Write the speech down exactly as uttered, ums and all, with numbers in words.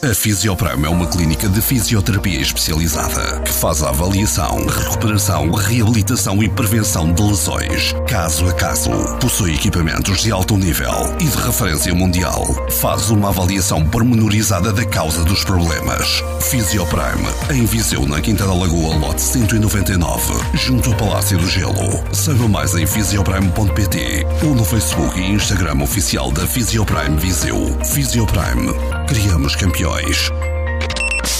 A Fisioprime é uma clínica de fisioterapia especializada que faz a avaliação, recuperação, reabilitação e prevenção de lesões, caso a caso. Possui equipamentos de alto nível e de referência mundial. Faz uma avaliação pormenorizada da causa dos problemas. Fisioprime, em Viseu, na Quinta da Lagoa, lote cento e noventa e nove, junto ao Palácio do Gelo. Saiba mais em fisioprime ponto pt ou no Facebook e Instagram oficial da Fisioprime Viseu. Fisioprime. Criamos campeões.